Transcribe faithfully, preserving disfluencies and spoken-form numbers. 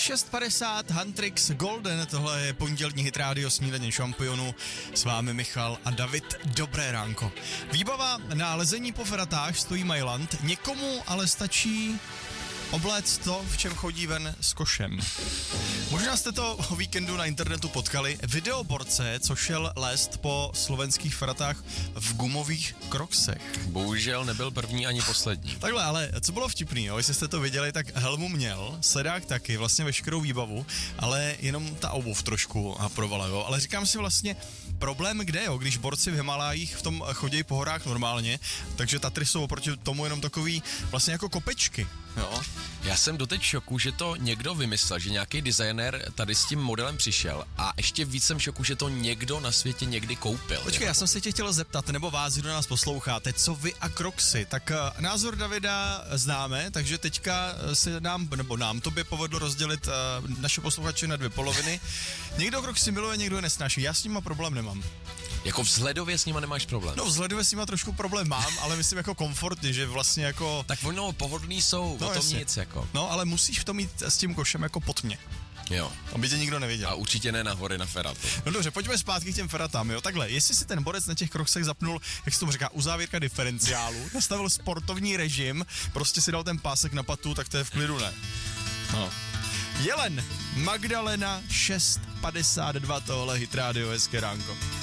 šest padesát, Huntrix Golden, tohle je pondělní hit rádio Snídaně šampionu, s vámi Michal a David, dobré ránko. Výbava na lezení po feratách stojí Mailand, někomu ale stačí obléct to, v čem chodí ven s košem. Možná jste to o víkendu na internetu potkali. Videoborce, co šel lézt po slovenských feratách v gumových kroksech. Bohužel nebyl první ani poslední. Takhle, ale co bylo vtipný, jo? Jestli jste to viděli, tak helmu měl, sledák taky, vlastně veškerou výbavu, ale jenom ta obuv trošku a provala, jo. Ale říkám si vlastně, problém kde, jo, když borci v Himalájích v tom chodí po horách normálně, takže Tatry jsou oproti tomu jenom takový vlastně jako kopečky, jo. Já jsem doteď v šoku, že to někdo vymyslel, že nějaký designér tady s tím modelem přišel a ještě víc jsem v šoku, že to někdo na světě někdy koupil. Počkej, já jsem se tě chtěl zeptat, nebo vás, kdo nás posloucháte, co vy a Crocsy, tak uh, názor Davida známe, takže teďka se nám, nebo nám tobě povedlo rozdělit uh, naše posluchače na dvě poloviny. Někdo Crocsy miluje, někdo je nesnáší, já s nima problém nemám. Jako vzhledově s nima nemáš problém? No vzhledově s nima trošku problém mám, ale myslím jako komfortně, že vlastně jako... Tak ono pohodlný jsou, no, o tom jasně. Nic jako. No ale musíš v tom mít s tím košem jako pod mě. Jo. Aby tě nikdo neviděl. A určitě ne na hory na feratu. No dobře, pojďme zpátky k těm feratám, jo. Takhle, jestli si ten borec na těch kroksech zapnul, jak se tomu říká, uzávěrka diferenciálu, nastavil sportovní režim, prostě si dal ten pásek na patu, tak to je v klidu, ne? No. Jelen, Magdalena, šest padesát dva, tohle hit rádio, hezké ránko.